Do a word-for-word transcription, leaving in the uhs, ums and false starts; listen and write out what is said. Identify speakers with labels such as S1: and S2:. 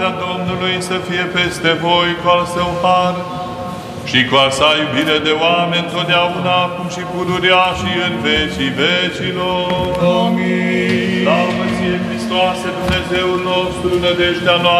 S1: Bunăvoia Domnului să fie peste voi cu al său har și cu a sa iubire de oameni totdeauna, acum și pururea și în vecii vecilor.
S2: Amin.
S1: Slavă ție, Hristoase, Dumnezeul nostru, nădejdea noastră,